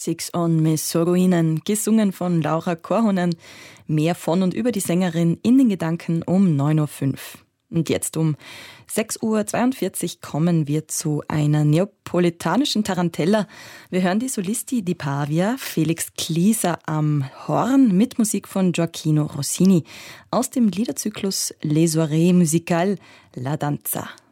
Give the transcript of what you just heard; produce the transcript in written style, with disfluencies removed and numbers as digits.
Six on me Soroinen, gesungen von Laura Korhonen. Mehr von und über die Sängerin in den Gedanken um 9.05 Uhr. Und jetzt um 6.42 Uhr kommen wir zu einer neapolitanischen Tarantella. Wir hören die Solisti di Pavia, Felix Klieser am Horn mit Musik von Gioacchino Rossini aus dem Liederzyklus Les Soirées Musicales La Danza.